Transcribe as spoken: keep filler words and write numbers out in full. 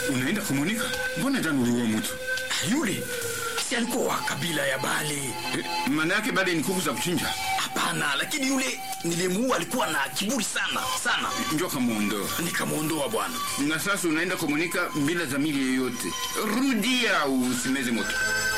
Unaenda kumunika? Mbona jana uliua mtu? Yule si alikuwa kabila ya Bale. Eh, maana yake Bale ni kuku za kuchinja? Hapana, lakini yule nilimuua alikuwa na kiburi sana sana. Njoo kamuondoa. Nikamuondoa bwana. Na sasa unaenda kumunika bila dhamiri yoyote. Rudia usimeze moto.